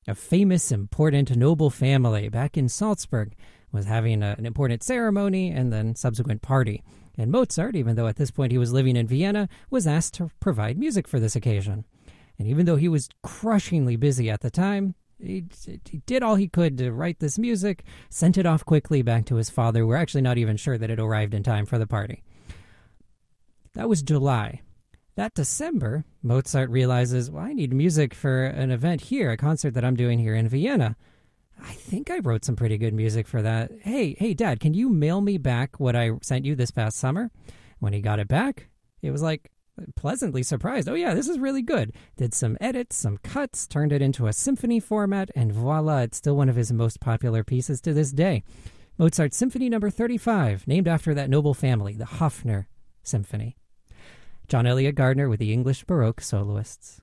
A famous, important, noble family back in Salzburg was having an important ceremony and then subsequent party. And Mozart, even though at this point he was living in Vienna, was asked to provide music for this occasion. And even though he was crushingly busy at the time, he did all he could to write this music, sent it off quickly back to his father. We're actually not even sure that it arrived in time for the party. That was July. That December, Mozart realizes, well, I need music for an event here, a concert that I'm doing here in Vienna. I think I wrote some pretty good music for that. Hey, Dad, can you mail me back what I sent you this past summer? When he got it back, it was like pleasantly surprised. Oh, yeah, this is really good. Did some edits, some cuts, turned it into a symphony format, and voila, it's still one of his most popular pieces to this day. Mozart's Symphony No. 35, named after that noble family, the Hofner Symphony. John Elliott Gardner with the English Baroque Soloists.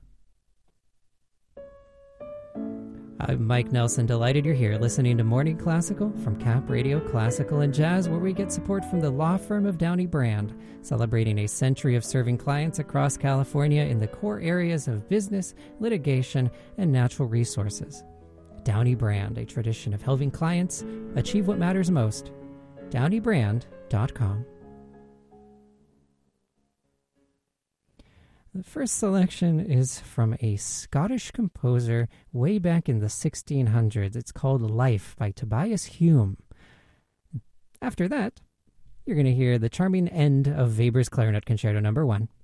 I'm Mike Nelson, delighted you're here listening to Morning Classical from Cap Radio Classical and Jazz, where we get support from the law firm of Downey Brand, celebrating a century of serving clients across California in the core areas of business, litigation, and natural resources. Downey Brand, a tradition of helping clients achieve what matters most. DowneyBrand.com. The first selection is from a Scottish composer way back in the 1600s. It's called Life by Tobias Hume. After that, you're going to hear the charming end of Weber's Clarinet Concerto No. 1.